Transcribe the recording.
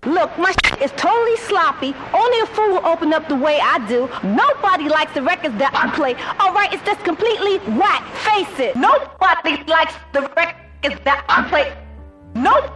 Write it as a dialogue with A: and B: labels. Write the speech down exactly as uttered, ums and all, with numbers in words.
A: Look, my shit is totally sloppy. Only a fool will open up the way I do. Nobody likes the records that I play. Alright, it's just completely whack. Face it. Nobody likes the records that I play. Nobody.